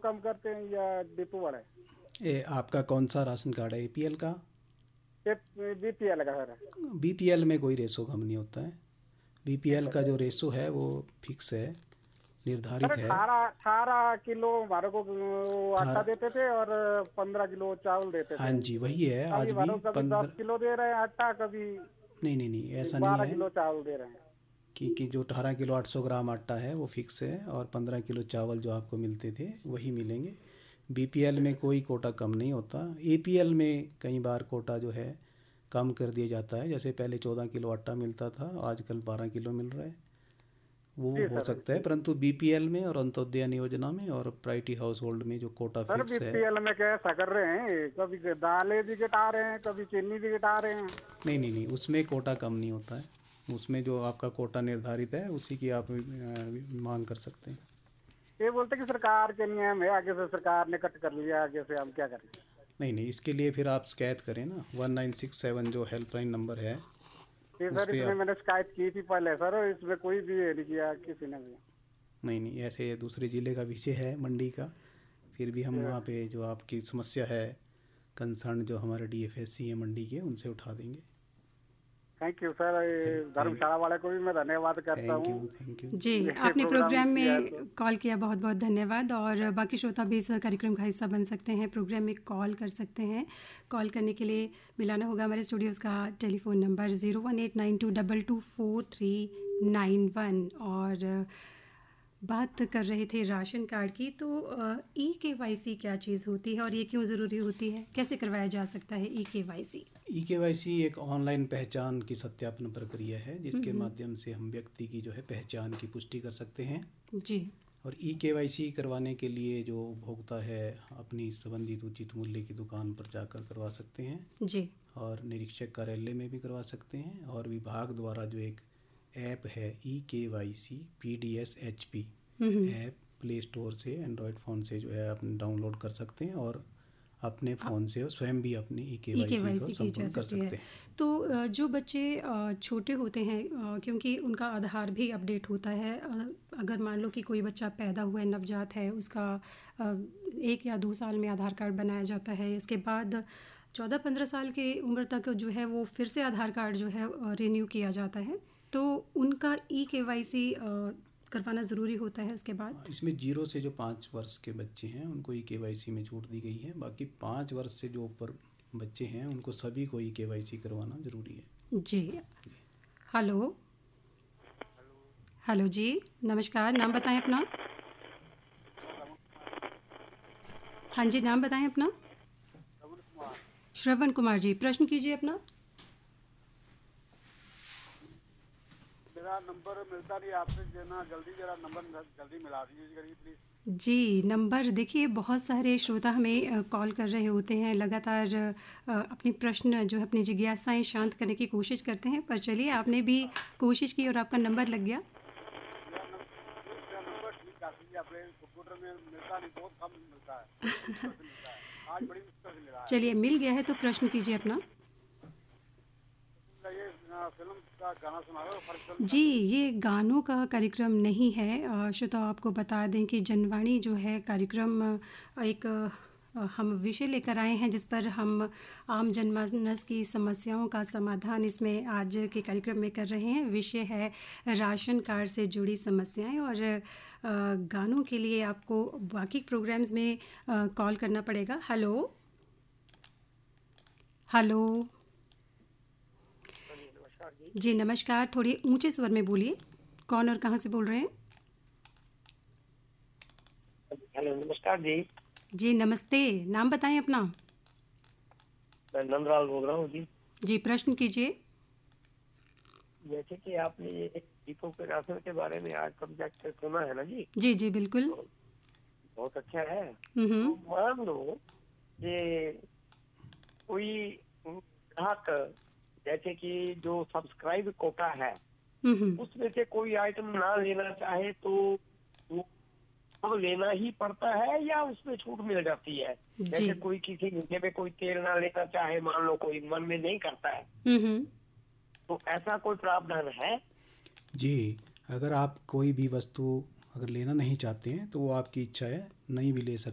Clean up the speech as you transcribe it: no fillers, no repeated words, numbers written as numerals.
कम करते हैं या डिपो वाले? ये आपका कौन सा राशन कार्ड है, एपीएल का? बीपीएल का सर। बीपीएल में कोई रेशो कम नहीं होता है। बीपीएल अच्छा का सर। जो रेशो है वो फिक्स है, सर निर्धारित है। 18 किलो हमारे को आटा 18 देते थे और 15 किलो चावल देते हाँ थे। जी, वही है अभी आज भी। हमारे को कभी 10 15 किलो दे रहे हैं आटा, कभी नहीं नहीं नहीं, ऐसा नहीं 12 है किलो चावल दे रहे हैं। कि जो 18 किलो 800 ग्राम आटा है वो फिक्स है, और 15 किलो चावल जो आपको मिलते थे वही मिलेंगे। बीपीएल में कोई कोटा कम नहीं होता। एपीएल में कई बार कोटा जो है कम कर दिया जाता है, जैसे पहले 14 किलो आटा मिलता था, आजकल 12 किलो मिल रहा है, वो जी हो सर सकता है। जी। परंतु बीपीएल में और अंत्योदय योजना में और प्रायोरिटी हाउस होल्ड में जो कोटा सर फिक्स है। बीपीएल में कैसा कर रहे हैं, कभी दालें भी घटा रहे हैं, कभी चीनी भी घटा रहे हैं। नहीं नहीं नहीं, उसमें कोटा कम नहीं होता है। उसमें जो आपका कोटा निर्धारित है उसी की आप मांग कर सकते हैं। ये बोलते कि सरकार के नियम है, आगे से सरकार ने कट कर लिया, आगे से हम क्या करें? नहीं नहीं, इसके लिए फिर आप शिकायत करें ना, 1967 जो हेल्पलाइन नंबर है ये उस सर पर इसमें आप। मैंने शिकायत की थी पहले सर, इसमें कोई भी ये नहीं किया किसी ने भी। नहीं नहीं, ऐसे दूसरे ज़िले का विषय है मंडी का, फिर भी हम वहाँ पे जो आपकी समस्या है, कंसर्न जो हमारे डीएफएससी है मंडी के, उनसे उठा देंगे। थैंक यू सर, ये थैंक धर्मशाला वाले को भी मैं धन्यवाद करता थैंक हूँ। You thank you. जी, ये आपने प्रोग्राम प्रोग्राम किया है में तो कॉल किया, बहुत बहुत धन्यवाद। और बाकी श्रोता भी इस कार्यक्रम का हिस्सा बन सकते हैं, प्रोग्राम में कॉल कर सकते हैं। कॉल करने के लिए मिलाना होगा हमारे स्टूडियोज़ का टेलीफोन नंबर 01892224391। और बात कर रहे थे राशन कार्ड की, तो ई-केवाईसी क्या चीज़ होती है और ये क्यों ज़रूरी होती है, कैसे करवाया जा सकता है ई-केवाईसी? ई-केवाईसी एक ऑनलाइन पहचान की सत्यापन प्रक्रिया है, जिसके माध्यम से हम व्यक्ति की जो है पहचान की पुष्टि कर सकते हैं। जी। और ई-केवाईसी करवाने के लिए जो उपभोक्ता है अपनी संबंधित उचित मूल्य की दुकान पर जाकर करवा सकते हैं, जी। और निरीक्षक कार्यालय में भी करवा सकते हैं। और विभाग द्वारा जो एक ऐप है e-KYC PDSHP app, play store से एंड्रॉयड फ़ोन से जो है अपने डाउनलोड कर सकते हैं, और अपने फ़ोन से स्वयं भी अपनी ई-केवाईसी को ई-केवाईसी की जा संपूर्ण कर सकती है। सकते हैं। तो जो बच्चे छोटे होते हैं, क्योंकि उनका आधार भी अपडेट होता है, अगर मान लो कि कोई बच्चा पैदा हुआ है, नवजात है, उसका 1 या 2 साल में आधार कार्ड बनाया जाता है, उसके बाद 14-15 साल की उम्र तक जो है वो फिर से आधार कार्ड जो है रिन्यू किया जाता है, तो उनका ई-केवाईसी करवाना ज़रूरी होता है उसके बाद। इसमें 0 से जो 5 वर्ष के बच्चे हैं उनको ई-केवाईसी में छूट दी गई है, बाकी 5 वर्ष से जो ऊपर बच्चे हैं उनको सभी को ई-केवाईसी करवाना ज़रूरी है। जी। हेलो। हेलो जी, नमस्कार, नाम बताएं अपना। हाँ जी, नाम बताएं अपना। श्रवण कुमार जी, प्रश्न कीजिए अपना। मेरा नंबर मिलता नहीं आपसे, देना जल्दी, जरा नंबर जल्दी मिला दीजिए प्लीज। जी, नंबर देखिए, बहुत सारे श्रोता हमें कॉल कर रहे होते हैं, लगातार अपनी प्रश्न जो है, अपनी जिज्ञासाएं शांत करने की कोशिश करते हैं, पर चलिए आपने भी कोशिश की और आपका नंबर लग गया। मेरा नंबर ठीक है, अपने कंप्यूटर में मिलता नहीं, बहुत कम मिलता है, आज बड़ी मुश्किल से मिला है। चलिए, मिल गया है तो प्रश्न कीजिए अपना। ये फिल्म का गाना सुना रहे हो, फर्क फिल्म जी, ये गानों का कार्यक्रम नहीं है। श्रोता आपको बता दें कि जनवाणी जो है कार्यक्रम एक हम विषय लेकर आए हैं, जिस पर हम आम जनमानस की समस्याओं का समाधान इसमें आज के कार्यक्रम में कर रहे हैं। विषय है राशन कार्ड से जुड़ी समस्याएं, और गानों के लिए आपको बाकी प्रोग्राम्स में कॉल करना पड़ेगा। हेलो हेलो जी, नमस्कार, थोड़ी ऊंचे स्वर में बोलिए। कौन और कहाँ से बोल रहे हैं? हेलो, नमस्कार जी। जी नमस्ते, नाम बताएं अपना। मैं नंदलाल बोल रहा हूँ जी। जी, प्रश्न कीजिए। जैसे कि आपने ये डिपो के राशन के बारे में आज सब्जेक्ट सुना है ना जी। जी जी बिल्कुल। तो बहुत अच्छा है। तो मान लो कि कोई ग्राहक, जैसे कि जो सब्सक्राइब कोटा है उसमें से कोई आइटम ना लेना चाहे तो वो लेना ही पड़ता है या उसमें छूट मिल जाती है? जैसे कोई किसी महीने में कोई तेल ना लेना चाहे, मान लो कोई मन में नहीं करता है, तो ऐसा कोई प्रावधान है? जी, अगर आप कोई भी वस्तु अगर लेना नहीं चाहते हैं तो वो आपकी इच्छा है, नहीं भी ले सकते।